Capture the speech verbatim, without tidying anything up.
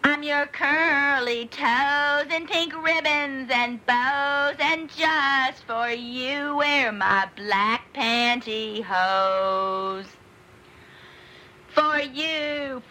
I'm your curly toes and pink ribbons and bows, and just for you wear my black pantyhose. For you.